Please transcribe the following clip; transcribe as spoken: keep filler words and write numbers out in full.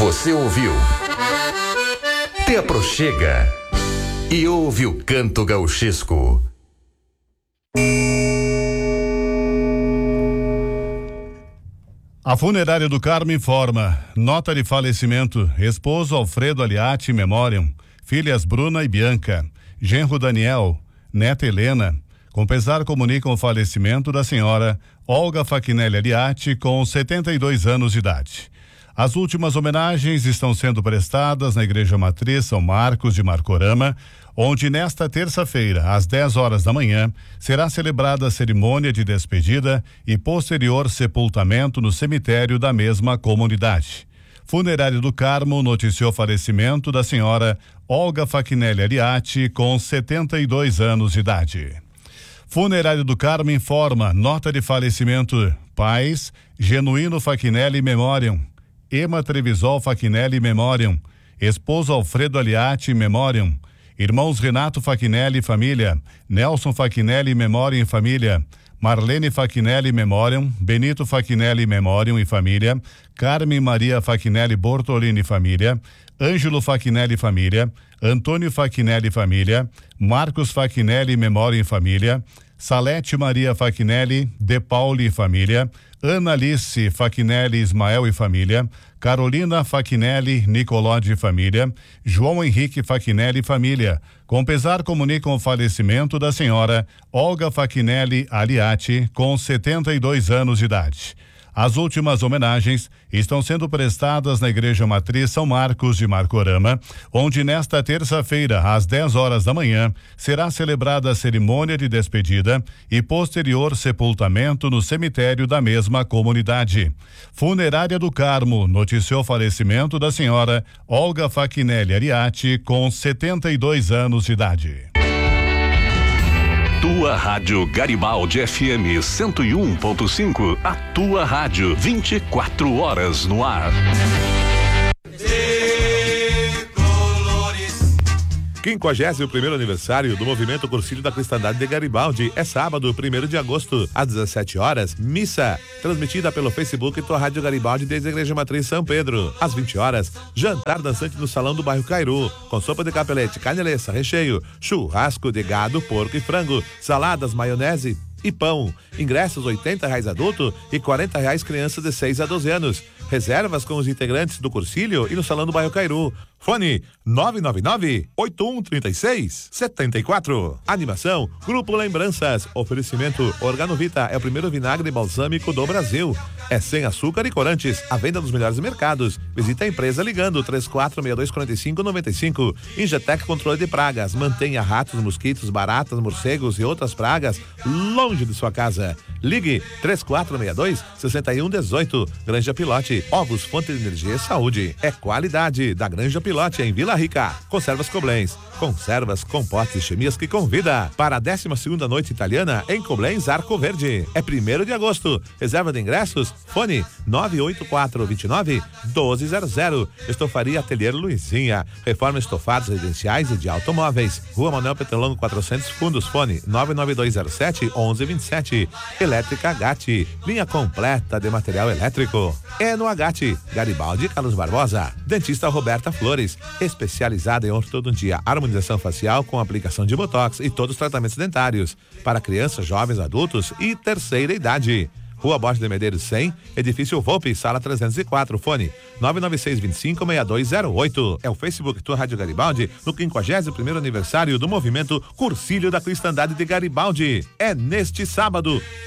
Você ouviu? Te aproxega e ouve o canto gauchesco. A Funerária do Carmo informa: nota de falecimento, esposo Alfredo Aliati Memoriam, filhas Bruna e Bianca, genro Daniel, neta Helena. Com pesar, comunicam o falecimento da senhora Olga Faquinelli Aliati, com setenta e dois anos de idade. As últimas homenagens estão sendo prestadas na Igreja Matriz São Marcos de Marcorama, onde nesta terça-feira, às dez horas da manhã, será celebrada a cerimônia de despedida e posterior sepultamento no cemitério da mesma comunidade. Funerária do Carmo noticiou o falecimento da senhora Olga Faquinelli Aliati, com setenta e dois anos de idade. Funerária do Carmo informa: nota de falecimento, pais Genuíno Faquinelli Memoriam, Ema Trevisol Faquinelli Memoriam, esposo Alfredo Aliati Memoriam, irmãos Renato Faquinelli Família, Nelson Faquinelli Memoriam e Família, Marlene Faquinelli Memoriam, Benito Faquinelli Memoriam e Família, Carmen Maria Faquinelli Bortolini Família, Ângelo Faquinelli Família, Antônio Faquinelli Família, Marcos Faquinelli Memoriam e Família, Salete Maria Faquinelli De Pauli Família, Ana Alice Faquinelli Ismael e Família, Carolina Faquinelli Nicolodi e Família, João Henrique Faquinelli Família. Com pesar, comunicam o falecimento da senhora Olga Faquinelli Aliati, com setenta e dois anos de idade. As últimas homenagens estão sendo prestadas na Igreja Matriz São Marcos de Marcorama, onde nesta terça-feira, às dez horas da manhã, será celebrada a cerimônia de despedida e posterior sepultamento no cemitério da mesma comunidade. Funerária do Carmo noticiou o falecimento da senhora Olga Faquinelli Aliati, com setenta e dois anos de idade. Tua Rádio Garibaldi F M cento e um ponto cinco, a tua rádio vinte e quatro horas no ar. quinquagésimo primeiro aniversário do Movimento Cursilho da Cristandade de Garibaldi é sábado, primeiro de agosto, às dezessete horas, missa, transmitida pelo Facebook Tua Rádio Garibaldi desde a Igreja Matriz São Pedro. Às vinte horas, jantar dançante no Salão do Bairro Cairu, com sopa de capelete, carne alessa, recheio, churrasco de gado, porco e frango, saladas, maionese e pão. Ingressos oitenta reais adulto e quarenta reais crianças de seis a doze anos. Reservas com os integrantes do Cursilho e no Salão do Bairro Cairu. Fone nove nove nove, oito um três seis, sete quatro. Animação Grupo Lembranças. Oferecimento Organovita é o primeiro vinagre balsâmico do Brasil. É sem açúcar e corantes. A venda dos melhores mercados. Visita a empresa ligando três quatro seis dois quatro cinco nove cinco. Ingetec Controle de Pragas. Mantenha ratos, mosquitos, baratas, morcegos e outras pragas longe de sua casa. Ligue três quatro seis dois, seis um um oito. Granja Pilote. Ovos, fonte de energia e saúde. É qualidade da Granja Pilote em Vila Rica. Conservas Koblenz. Conservas, compostos e chemias que convida para a décima segunda noite italiana em Koblenz Arco Verde. É primeiro de agosto. Reserva de ingressos. Fone nove oito quatro dois nove um dois zero zero. Estofaria Atelier Luizinha. Reforma estofados residenciais e de automóveis. Rua Manuel Petrolongo quatrocentos Fundos. Fone nove nove dois zero sete, onze vinte e sete. Elétrica Gatti. Linha completa de material elétrico. É no Agatti. Garibaldi Carlos Barbosa. Dentista Roberta Flores. Especializada em ortodontia, harmonização facial com aplicação de botox e todos os tratamentos dentários. Para crianças, jovens, adultos e terceira idade. Rua Borges de Medeiros cem, Edifício Volpe, sala trezentos e quatro, fone nove nove seis, vinte e cinco, seis dois zero oito. É o Facebook Tua Rádio Garibaldi no quinquagésimo primeiro aniversário do Movimento Cursilho da Cristandade de Garibaldi. É neste sábado.